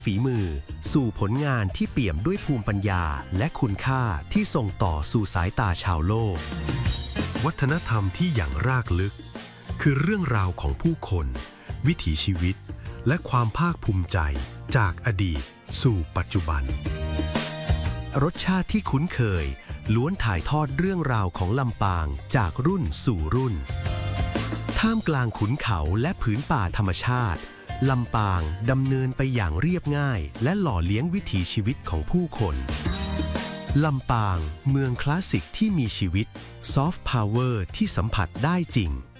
ฝีมือสู่ผลงานที่เปี่ยมด้วยภูมิปัญญาและคุณค่าที่ส่งต่อสู่สายตาชาวโลกวัฒนธรรมที่อย่างรากลึกคือเรื่องราวของผู้คนวิถีชีวิตและความภาคภูมิใจจากอดีตสู่ปัจจุบันรสชาติที่คุ้นเคยล้วนถ่ายทอดเรื่องราวของลำปางจากรุ่นสู่รุ่นท่ามกลางขุนเขาและผืนป่าธรรมชาติลำปางดำเนินไปอย่างเรียบง่ายและหล่อเลี้ยงวิถีชีวิตของผู้คนลำปางเมืองคลาสสิกที่มีชีวิตซอฟต์พาวเวอร์ที่สัมผัสได้จริง